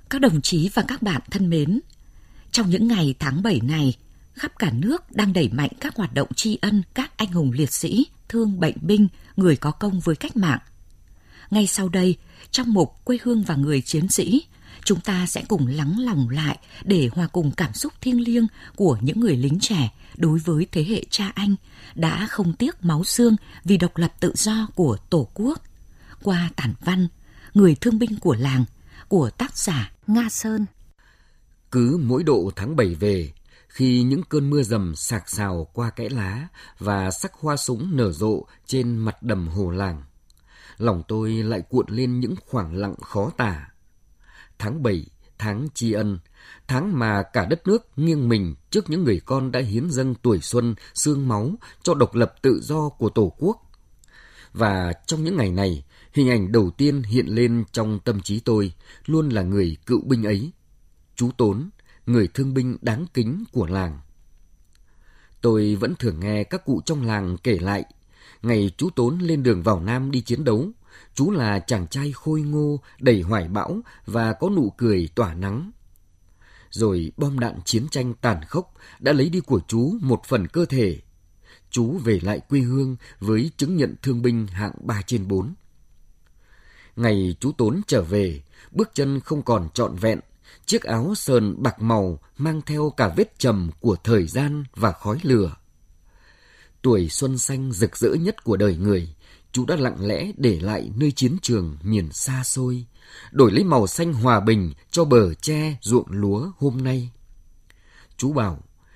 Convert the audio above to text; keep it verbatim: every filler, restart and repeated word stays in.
Các đồng chí và các bạn thân mến, trong những ngày tháng bảy này, khắp cả nước đang đẩy mạnh các hoạt động tri ân các anh hùng liệt sĩ, thương bệnh binh, người có công với cách mạng. Ngay sau đây, trong mục Quê hương và người chiến sĩ, chúng ta sẽ cùng lắng lòng lại để hòa cùng cảm xúc thiêng liêng của những người lính trẻ đối với thế hệ cha anh đã không tiếc máu xương vì độc lập tự do của Tổ quốc. Qua tản văn Người thương binh của làng của tác giả Nga Sơn. Cứ mỗi độ tháng bảy về, khi những cơn mưa rầm sạc sào qua kẽ lá và sắc hoa súng nở rộ trên mặt đầm hồ làng, lòng tôi lại cuộn lên những khoảng lặng khó tả. Tháng bảy, tháng tri ân, tháng mà cả đất nước nghiêng mình trước những người con đã hiến dâng tuổi xuân, xương máu cho độc lập tự do của Tổ quốc. Và trong những ngày này, hình ảnh đầu tiên hiện lên trong tâm trí tôi luôn là người cựu binh ấy, chú Tốn, người thương binh đáng kính của làng. Tôi vẫn thường nghe các cụ trong làng kể lại, ngày chú Tốn lên đường vào Nam đi chiến đấu, chú là chàng trai khôi ngô, đầy hoài bão và có nụ cười tỏa nắng. Rồi bom đạn chiến tranh tàn khốc đã lấy đi của chú một phần cơ thể. Chú về lại quê hương với chứng nhận thương binh hạng ba trên bốn. Ngày chú Tốn trở về, bước chân không còn trọn vẹn, chiếc áo sờn bạc màu mang theo cả vết trầm của thời gian và khói lửa. Tuổi xuân xanh rực rỡ nhất của đời người, chú đã lặng lẽ để lại nơi chiến trường miền xa xôi, đổi lấy màu xanh hòa bình cho bờ tre ruộng lúa hôm nay. Chú bảo,